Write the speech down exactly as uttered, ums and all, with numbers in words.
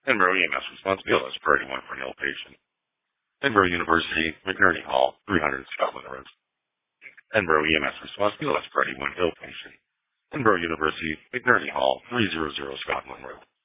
Edinburgh E M S response B L S priority one for an ill patient. Edinburgh University, McNerney Hall, three hundred Scotland Road. Edinburgh E M S response B L S priority one ill patient. Edinburgh University, McNerney Hall, three hundred Scotland Road.